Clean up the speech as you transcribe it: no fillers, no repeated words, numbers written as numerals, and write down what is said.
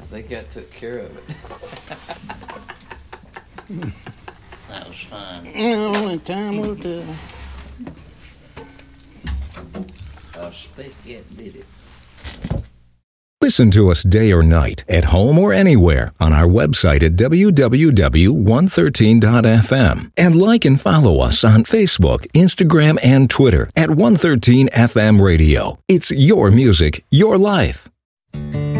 think I took care of it. That was fun. Only time will tell. A spigot did it. Listen to us day or night, at home or anywhere, on our website at www.113.fm. And like and follow us on Facebook, Instagram, and Twitter at 113 FM Radio. It's your music, your life.